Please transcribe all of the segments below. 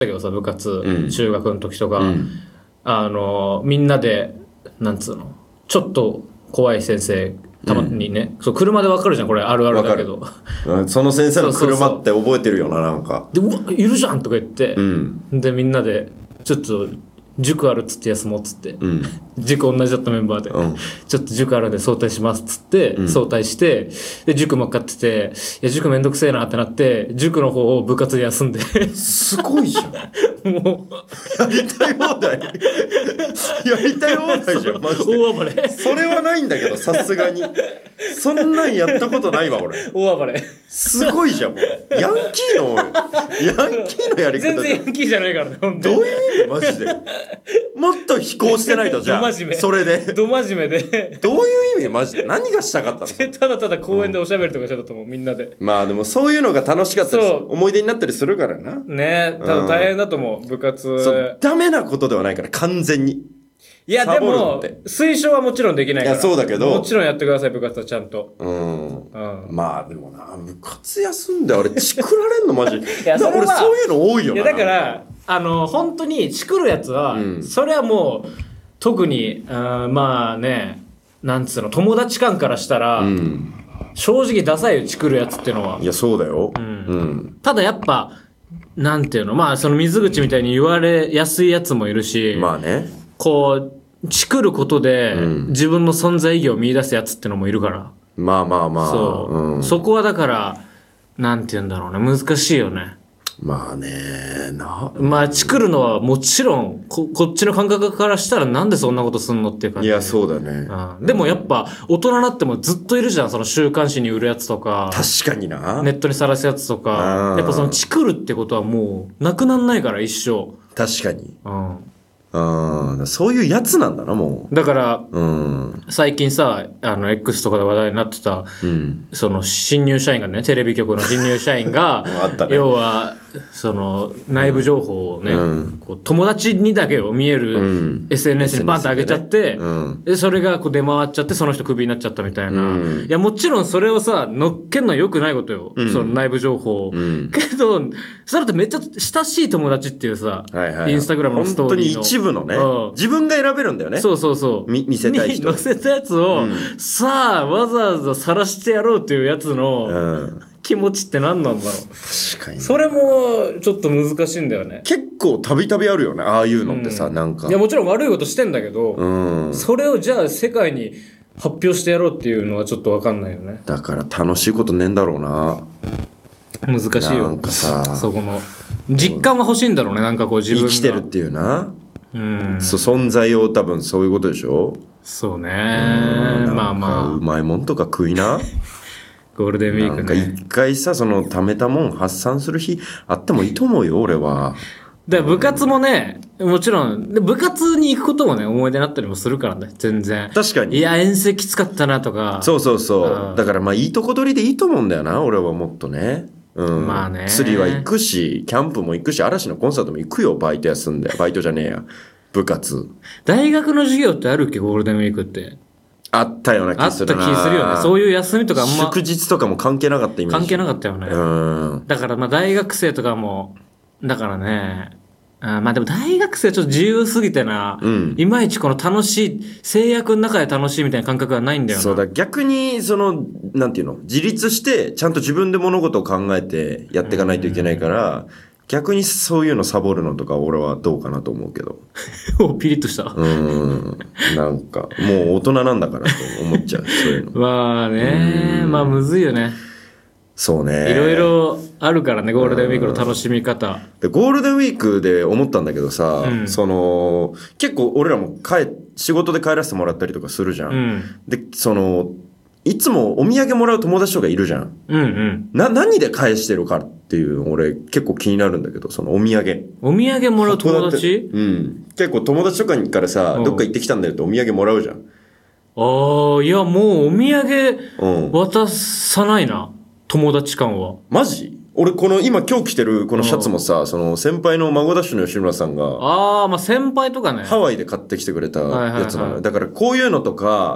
だけどさ、部活、 うん中学の時とか、 うん。 みんなで、なんつうの、ちょっと怖い先生、たまにね、そう、車でわかるじゃん、これあるあるだけど。 その先生のそうそうそう車って覚えてるよな、なんか。 で、うわ、いるじゃんとか言って、 うん。 で、みんなで、ちょっと、塾あるっつって休もうっつって、 うん。 塾同じだったメンバーで、 うん。 ちょっと塾あるんで早退しますっつって、早退して、で、塾向かってて、いや、塾めんどくせえなってなって、塾の方を部活で休んで、 すごいじゃん。 もやりたい放題。やりたい放題じゃん、マう、 ジで。 大暴れ。 それはないんだけど、さすがに。そんなんやったことないわ、俺。 大暴れ。 すごいじゃん、もう。ヤンキーのやり方全然ヤンキーじゃないからね、本当に。 どういう意味マジで。もっと飛行してないと、じゃあ。 ど真面目それで。 ど真面目で、 どういう意味マジで。何がしたかったのただただ公園でおしゃべりとかしてたと思う、みんなで。 まあでもそういうのが楽しかったりするそう思い出になったりするからな。 ねえ、ただ大変だと思う、部活。 そう、ダメなことではないから、完全に。 いや、でサボるのもって、 推奨はもちろんできないから。 いやそうだけどもちろんやってください、部活はちゃんと。 うん。 うん。 まあでもな、部活休んであれ、チクられんのマジ。いやそれは俺そういうの多いよな。 いや、だから、本当に、チクるやつは、 うんそれはもう、特に、まあね、なんつうの、友達間からしたら、 うん。 正直ダサいよ、チクるやつっていうのは。 いや、そうだよ。 んただやっぱ、なんていうの、まあその水口みたいに言われやすいやつもいるし、 まあね。 こう、チクることで、 うん自分の存在意義を見出すやつってのもいるから。 まあまあまあ。 そう、 うん。 そこはだから、なんて言うんだろうね、難しいよね。 まあね、 まあ、チクるのはもちろん、こっちの感覚からしたらなんでそんなことすんのっていう感じ。 いや、そうだね。 うんでもやっぱ、大人になってもずっといるじゃん、その週刊誌に売るやつとか、 確かにな。 ネットにさらすやつとかう。んやっぱそのチクるってことはもう、なくなんないから、一生。 確かに。 うん。 うん。そういうやつなんだな、もだから、 う。うん。 最近さ、X とかで話題になってた、 うん。 その新入社員がね、テレビ局の新入社員があった、ね要は、その内部情報をね、 うんこう友達にだけを見えうるん SNS にバンって上げちゃって、 うん。 で、それがこう出回っちゃって、その人クビになっちゃったみたいな。 うんいや、もちろんそれをさ、乗っけんのは良くないことよ。 んその内部情報を。 んけど、それってめっちゃ親しい友達っていうさ、 はいはい。 インスタグラムのストーリーの。 本当に一部のねうん。 自分が選べるんだよね。 そうそうそう。 見せたい人に載せたやつを、さあ、わざわざ晒してやろうっていうやつうのん。 気持ちって何なんだろう。 確かに。 それも、ちょっと難しいんだよね。 結構たびたびあるよね。ああいうのってさ、 うんなんか。 いや、もちろん悪いことしてんだけど、 うん。 それをじゃあ世界に発表してやろうっていうのはちょっとわかんないよね。 だから楽しいことねえんだろうな。 難しいよ。 なんかさ、 そこの。実感が欲しいんだろうね、なんかこう自分が。 生きてるっていうな。 うん。 存在を多分そういうことでしょ。 そうね。 なんかまあまあ、 うまいもんとか食いな。 ゴールデンウィなんかークね。 一回さ、その貯めたもん発散する日あってもいいと思うよ、俺は。 で、部活もね、もちろん、で部活に行くこともね、思い出になったりもするからね、全然。 確かに。 いや、遠征きつかったなとか。 そうそうそうう。んだからまあいいとこ取りでいいと思うんだよな、俺はもっとね。うん。 まあね釣りは行くし、キャンプも行くし、嵐のコンサートも行くよ、バイト休んで。バイトじゃねえや。部活。 大学の授業ってあるっけ、ゴールデンウィークって。 あったようなあった気するな。 気するよね。そういう休みとかあんま祝日とかも関係なかったイメージ。 関係なかったよね。 うん。 だからまあ大学生とかも、だからね、まあでも大学生はちょっと自由すぎてな、 うんいまいちこの楽しい、制約の中で楽しいみたいな感覚がないんだよな。 そうだ、逆に、なんていうの、自立して、ちゃんと自分で物事を考えてやっていかないといけないから、逆にそういうのサボるのとか俺はどうかなと思うけど。 おピリッとした。 なんか、もう大人なんだからと思っちゃう、そういうの。 まあね、まあむずいよね。 そうね。 いろいろあるからね、ゴールデンウィークの楽しみ方。 でゴールデンウィークで思ったんだけどさ、 うん結構俺らも仕事で帰らせてもらったりとかするじゃん。 うん。 で、いつもお土産もらう友達とかいるじゃん。 うんうん。 何で返してるかっていう俺結構気になるんだけど、そのお土産。 お土産もらう友達うん。結構友達とかからさ、 うんどっか行ってきたんだよってお土産もらうじゃん。 ああ、いやもうお土産うん。 渡さないな。友達間は。 マジ俺今日着てるこのシャツもさ、その先輩の孫ダッシュの吉村さんが、 ああ、まあ先輩とかね。 ハワイで買ってきてくれたやつなのよ。 はいはいはいだからこういうのとか、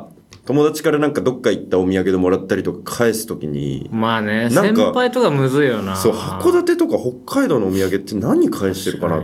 友達からなんかどっか行ったお土産でもらったりとか返すときに、 まあね、 なんか先輩とかむずいよな。 そう、函館とか北海道のお土産って何返してるかな